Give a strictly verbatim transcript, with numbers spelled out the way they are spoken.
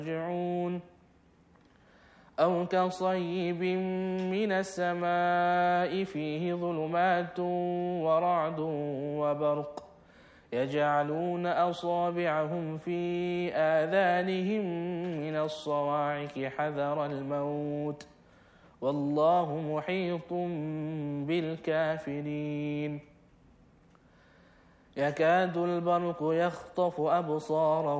راجعون أو كصيب من السماء فيه ظلمات ورعد وبرق يجعلون أصابعهم في آذانهم من الصواعق حذر الموت والله محيط بالكافرين يكاد البرق يخطف أبصارهم